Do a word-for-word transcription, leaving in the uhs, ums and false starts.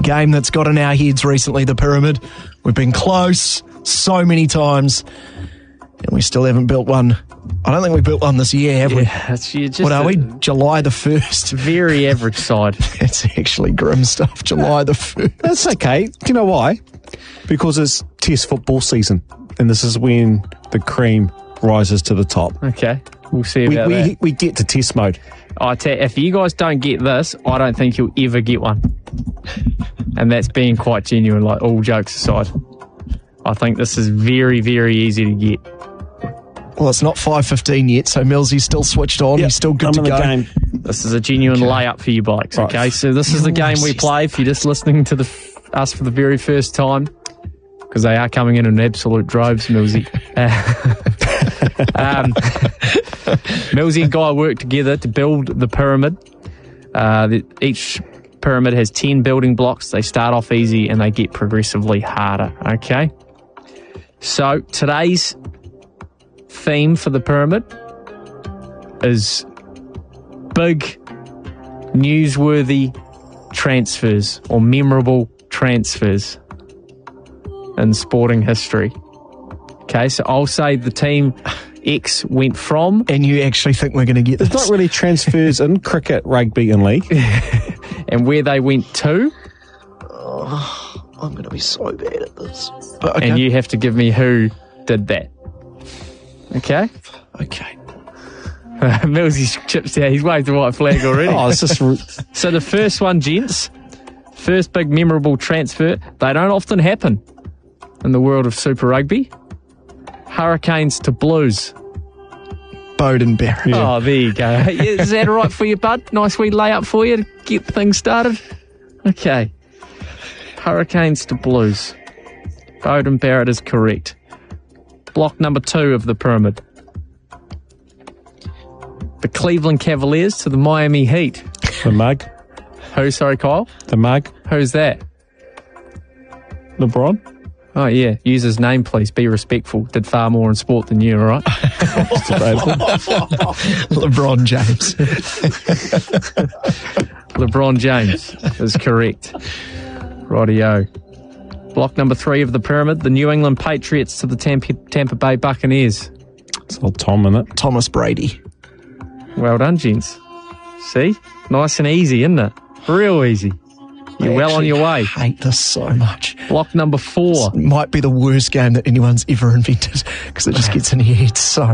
game that's got in our heads recently, the pyramid. We've been close so many times, and we still haven't built one. I don't think we built one this year, have yeah, it's, you're just we? What are a we? July the first. Very average side. It's actually grim stuff, July the first. That's okay. Do you know why? Because it's Test football season, and this is when the cream rises to the top. Okay, we'll see We, about we, that. we get to Test mode. I tell you, if you guys don't get this, I don't think you'll ever get one. And that's being quite genuine, like all jokes aside. I think this is very, very easy to get. Well, it's not five fifteen yet, so Millsy's still switched on. Yep, He's still good I'm to in the go. game. This is a genuine Okay. layup for you blokes, Right. okay? So this is the game we play if you're just listening to the f- us for the very first time, because they are coming in in absolute droves, Millsy. um, Millsy and Guy work together to build the pyramid. Uh, the, each pyramid has ten building blocks. They start off easy and they get progressively harder, okay? So today's theme for the pyramid is big, newsworthy transfers or memorable transfers in sporting history. Okay, so I'll say the team X went from... And you actually think we're going to get this? There's not really transfers in cricket, rugby and league. and where they went to, Oh, I'm going to be so bad at this. But okay. and you have to give me who did that. Okay? Okay. Millsy's chips out. He's waved the white flag already. Oh, it's just... So the first one, gents, first big memorable transfer, they don't often happen in the world of Super Rugby. Hurricanes to Blues. Bowden Barrett. Oh, there you go. Is that all right for you, bud? Nice wee layup for you to get things started? Okay. Hurricanes to Blues. Bowden Barrett is correct. Block number two of the pyramid. The Cleveland Cavaliers to the Miami Heat. The mug. Who, sorry, Kyle? The mug. Who's that? LeBron. Oh, yeah. Use his name, please. Be respectful. Did far more in sport than you, all right? It's debatable. LeBron James. LeBron James is correct. Rightio. Block number three of the pyramid, the New England Patriots to the Tampa, Tampa Bay Buccaneers. It's old Tom in it. Thomas Brady. Well done, gents. See? Nice and easy, isn't it? Real easy. You're I well on actually your way. hate this so much. Block number four. It might be the worst game that anyone's ever invented because it just gets in your head so